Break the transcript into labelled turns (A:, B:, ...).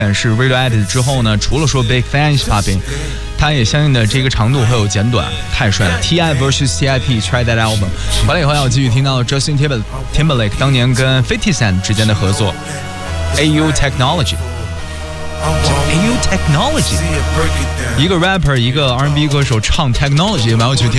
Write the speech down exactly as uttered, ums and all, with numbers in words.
A: 是 Radiohead 之后呢，除了说 Big Fan is Popping， 它也相应的这个长度会有减短，太帅了。T I versus T I P Try That Album。回来以后要继续听到 Justin Timberlake 当年跟fifty Cent 之间的合作 A U Technology。A U Technology， 一个 rapper， 一个 R and B 歌手唱 Technology， 蛮有趣听。